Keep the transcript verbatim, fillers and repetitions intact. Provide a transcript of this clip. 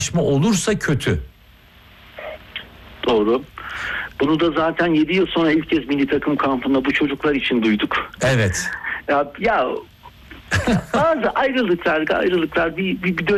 olursa kötü. Doğru. Bunu da zaten yedi yıl sonra ilk kez milli takım kampında bu çocuklar için duyduk. Evet. Ya, ya bazı ayrılıklar ayrılıklar bir, bir, bir